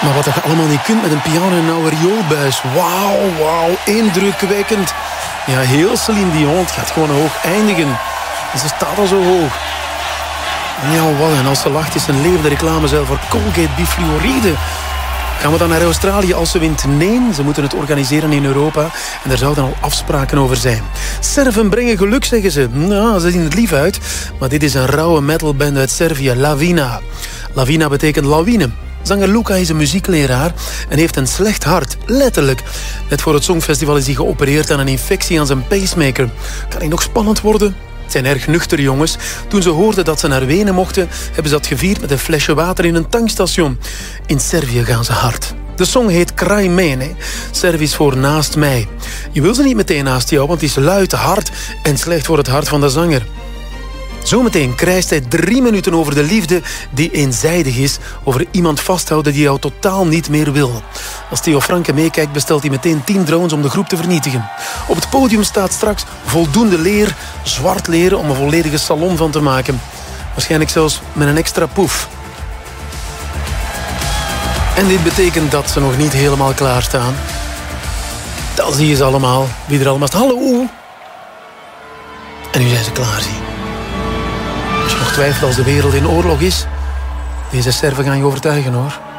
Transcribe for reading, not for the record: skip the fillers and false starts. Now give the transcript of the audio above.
Maar wat je allemaal niet kunt met een piano en een oude rioolbuis. Wauw, indrukwekkend. Ja, heel Céline Dion, het gaat gewoon hoog eindigen. En ze staat al zo hoog. Ja, wat, en als ze lacht is een levende reclame zelf voor Colgate Bifluoride. Gaan we dan naar Australië als ze wint? Nee, ze moeten het organiseren in Europa. En daar zouden al afspraken over zijn. Serven brengen geluk, zeggen ze. Nou, ze zien het lief uit. Maar dit is een rauwe metalband uit Servië, Lavina. Lavina betekent lawine. Zanger Luca is een muziekleraar en heeft een slecht hart. Letterlijk. Net voor het Songfestival is hij geopereerd aan een infectie aan zijn pacemaker. Kan hij nog spannend worden? Het zijn erg nuchtere jongens. Toen ze hoorden dat ze naar Wenen mochten, hebben ze dat gevierd met een flesje water in een tankstation. In Servië gaan ze hard. De song heet Kraj mene. Servisch voor naast mij. Je wil ze niet meteen naast jou, want die is luid, hard en slecht voor het hart van de zanger. Zometeen krijst hij 3 minuten over de liefde die eenzijdig is, over iemand vasthouden die jou totaal niet meer wil. Als Theo Franke meekijkt, bestelt hij meteen 10 drones om de groep te vernietigen. Op het podium staat straks voldoende leer, zwart leer, om een volledige salon van te maken. Waarschijnlijk zelfs met een extra poef. En dit betekent dat ze nog niet helemaal klaarstaan. Dan zie je ze allemaal, wie er allemaal staat. Hallo! En nu zijn ze klaar, zie. Als je nog twijfelt als de wereld in oorlog is, deze Serven gaan je overtuigen, hoor.